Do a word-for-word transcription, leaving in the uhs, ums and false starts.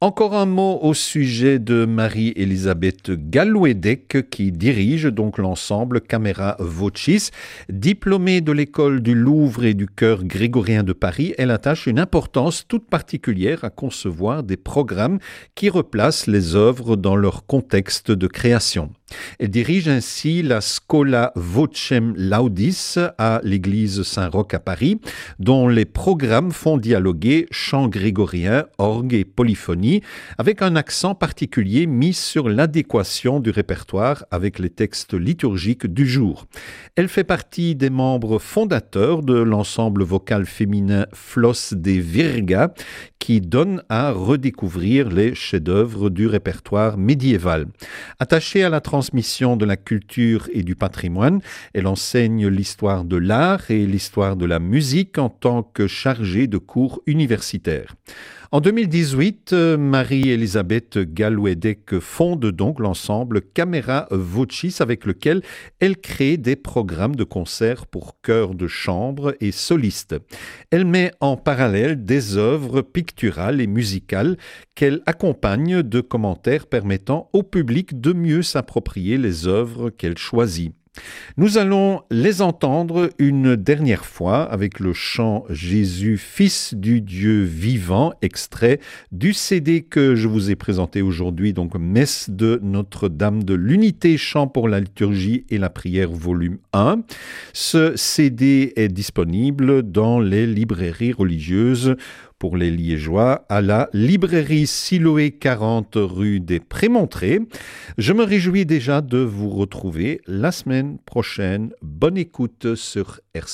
Encore un mot au sujet de Marie-Elisabeth Gallouédec qui dirige donc l'ensemble Camera Vocis. Diplômée de l'école du Louvre et du chœur grégorien de Paris, elle attache une importance toute particulière à concevoir des programmes qui replacent les œuvres dans leur contexte de création. Elle dirige ainsi la Schola Vocem Laudis à l'église Saint-Roch à Paris, dont les programmes font dialoguer chant grégorien, orgue et polyphonie, avec un accent particulier mis sur l'adéquation du répertoire avec les textes liturgiques du jour. Elle fait partie des membres fondateurs de l'ensemble vocal féminin Flos de Virga, qui donne à redécouvrir les chefs-d'œuvre du répertoire médiéval. Attachée à la transmission de la culture et du patrimoine, elle enseigne l'histoire de l'art et l'histoire de la musique en tant que chargée de cours universitaires. En deux mille dix-huit, Marie-Elisabeth Gallouédec fonde donc l'ensemble Camera Vocis avec lequel elle crée des programmes de concerts pour chœurs de chambre et solistes. Elle met en parallèle des œuvres picturales et musicales qu'elle accompagne de commentaires permettant au public de mieux s'approprier les œuvres qu'elle choisit. Nous allons les entendre une dernière fois avec le chant Jésus, Fils du Dieu vivant, extrait du C D que je vous ai présenté aujourd'hui, donc Messe de Notre-Dame de l'Unité, chant pour la liturgie et la prière, volume un. Ce C D est disponible dans les librairies religieuses pour les Liégeois, à la librairie Siloé quarante rue des Prémontrés. Je me réjouis déjà de vous retrouver la semaine prochaine. Bonne écoute sur R C.